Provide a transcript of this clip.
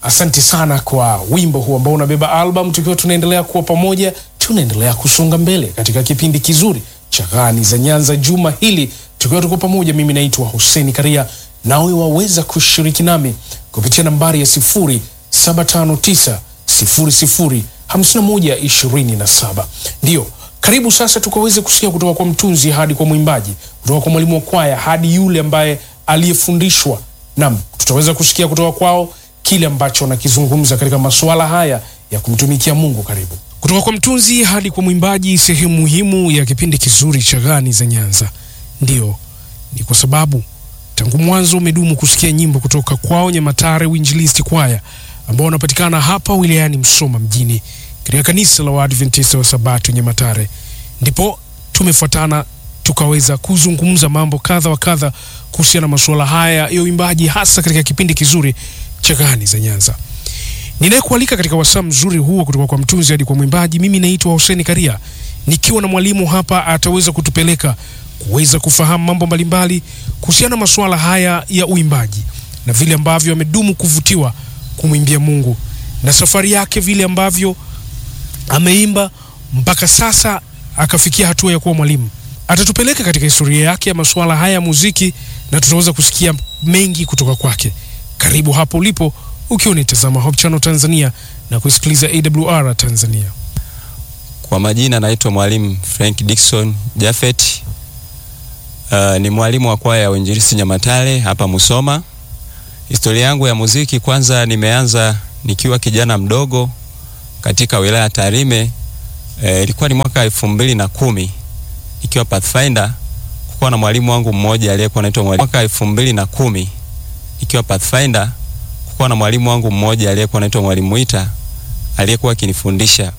asante sana kwa wimbo huu ambao unabeba album, tukiwa tunaendelea kuwa pamoja, tunaendelea kusonga mbele katika kipindi kizuri cha Ghani za Nyanza juma hili, tukiwa tuko pamoja. Mimi naitwa Hussein Karia, nawe waweza kushiriki nami kupitia nambari ya 0759005127. Ndio, karibu sasa tukaweze kusikia kutoka kwa mtunzi hadi kwa mwimbaji, kutoka kwa mwalimu wa kwaya hadi yule ambaye aliyefundishwa. Naam, tutaweza kusikia kutoka kwao kile ambacho wanakizungumza katika masuala haya ya kumtumikia Mungu. Karibu. Kutoka kwa mtunzi hadi kwa mwimbaji, sehemu muhimu ya kipindi kizuri cha Ghani za Nyanza. Ndio, ni kwa sababu tangu mwanzo umedumu kusikia nyimbo kutoka kwao Nyamatare Uinjilisti Kwaya, ambao wanapatikana hapa wilayani Musoma mjini katika kanisa la Waadventista wa Sabato Nyamatare. Ndipo tumefuatana tukaweza kuzungumza mambo kadha wa kadha kuhusiana na masuala haya ya uimbaji, hasa katika kipindi kizuri cha Ghani za Nyanza. Ninayekualika katika wasaa mzuri huo kutoka kwa mtunzi hadi kwa mwimbaji, mimi naitwa Hussein Karia, nikiwa na mwalimu hapa ataweza kutupeleka kuweza kufahamu mambo mbalimbali kuhusiana na masuala haya ya uimbaji na vile ambavyo amedumu kuvutiwa kumwimbia Mungu na safari yake, vile ambavyo ameimba mpaka sasa akafikia hatua ya kuwa mwalimu. Atatupeleka katika historia yake ya masuala haya ya muziki na tutaweza kusikia mengi kutoka kwake. Karibu hapo ulipo ukiwa unatazama Hope Channel Tanzania na kusikiliza AWR Tanzania. Kwa majina naitwa Mwalimu Frank Dickson Jafet. Ni mwalimu wa kwaya ya Uinjilisti Nyamatare hapa Musoma. Historia yangu ya muziki, kwanza nimeanza nikiwa kijana mdogo katika wilaya Tarime. Ilikuwa ni mwaka 2010 nikiwa Pathfinder. Kulikuwa na mwalimu wangu mmoja aliyekuwa anaitwa mwaka 2010 nikiwa Pathfinder. Kulikuwa na mwalimu wangu mmoja aliyekuwa anaitwa Mwalimu Mwita, aliyekuwa akinifundisha